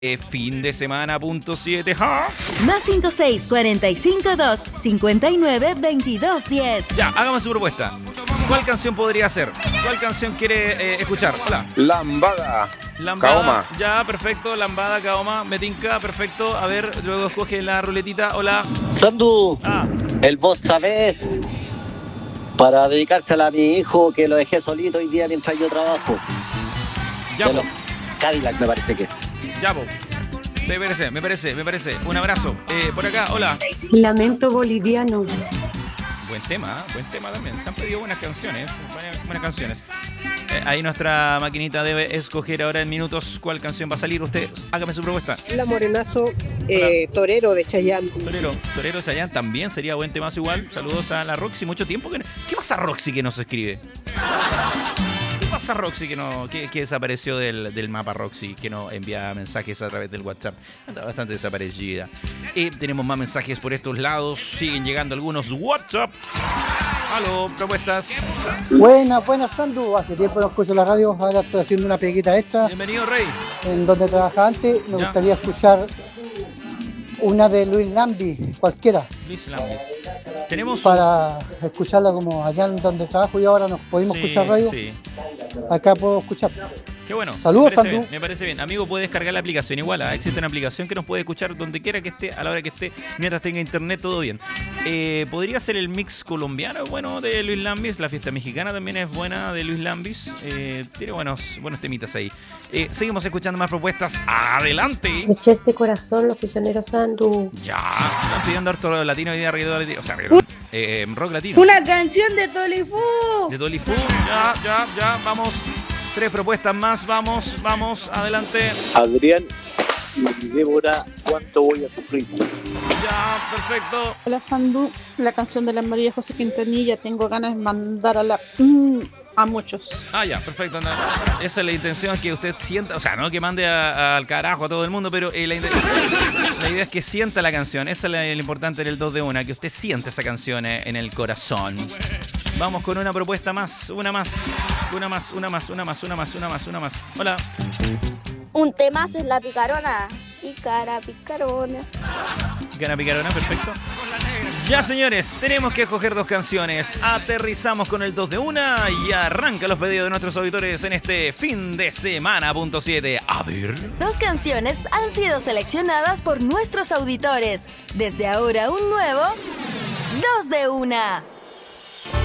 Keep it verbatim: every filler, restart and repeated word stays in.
Eh, fin de semana punto siete. ¿Ah? Más cinco seis cuarenta y cinco dos cincuenta y nueve veintidós diez. Ya, hágame su propuesta. ¿Cuál canción podría ser? ¿Cuál canción quiere eh, escuchar? Hola. Lambada. Lambada. Kaoma. Ya, perfecto. Lambada, Kaoma. Metinca, perfecto. A ver, luego escoge la ruletita. Hola. Sandu, Ah. el vos sabés, para dedicársela a mi hijo que lo dejé solito hoy día mientras yo trabajo. Ya, De po. los Cadillac me parece que. Ya, po. Me parece, me parece, me parece. Un abrazo. Eh, por acá, hola. Lamento boliviano. Buen tema, ¿eh? Buen tema también. Se han pedido buenas canciones, buenas, buenas canciones. Eh, ahí nuestra maquinita debe escoger ahora en minutos cuál canción va a salir. Usted, hágame su propuesta. La Morenazo, eh, Torero de Chayanne. Torero, Torero Chayanne también sería buen temazo igual. Saludos a la Roxy, mucho tiempo que no... ¿Qué pasa Roxy que no se escribe? ¿Qué pasa Roxy que no que, que desapareció del, del mapa Roxy, que no envía mensajes a través del WhatsApp? Anda bastante desaparecida. Eh, tenemos más mensajes por estos lados, siguen llegando algunos WhatsApp. Aló, propuestas. Buenas, buenas, Sandu. Hace tiempo no escucho la radio, ahora estoy haciendo una peguita extra. Bienvenido, Rey. En donde trabajaba antes, me Ya. gustaría escuchar una de Luis Lambi, cualquiera, Luis Lambis. Tenemos para escucharla como allá en donde trabajo y ahora nos podemos Sí, escuchar radio. sí. Acá puedo escuchar. Qué bueno. Saludos, me parece, Sandu. bien, me parece bien. Amigo, puede descargar la aplicación igual. ¿eh? Existe una aplicación que nos puede escuchar donde quiera que esté, a la hora que esté, mientras tenga internet, todo bien. Eh, Podría ser el mix colombiano, bueno, de Luis Lambis. La fiesta mexicana también es buena de Luis Lambis. Eh, tiene buenos, buenos temitas ahí. Eh, seguimos escuchando más propuestas. ¡Adelante! Eché este corazón, los prisioneros Sandu. Ya. Están pidiendo harto latino y de reggaetón latino. O sea, reggaetón, eh, rock latino. Una canción de Tolifú. De Dolly Fu. Ya, ya, ya. Vamos. Tres propuestas más. Vamos, vamos. Adelante. Adrián y Débora, ¿cuánto voy a sufrir? Ya, perfecto. Hola Sandu, la canción de la María José Quintanilla, tengo ganas de mandar a la mm, a muchos. Ah, ya, perfecto. Anda. Esa es la intención, que usted sienta, o sea, no que mande a- a- al carajo a todo el mundo, pero eh, la, ide- la idea es que sienta la canción. Esa es la- lo importante del dos de una, que usted sienta esa canción eh, en el corazón. Vamos con una propuesta más, una más, una más, una más, una más, una más, una más, una más. Hola. Un temazo es la picarona. Picara, picarona. Gana Picarona, perfecto. Ya, señores, tenemos que escoger dos canciones. Aterrizamos con el dos de una y arranca los pedidos de nuestros auditores en este fin de semana punto siete. A ver. Dos canciones han sido seleccionadas por nuestros auditores. Desde ahora un nuevo dos de una.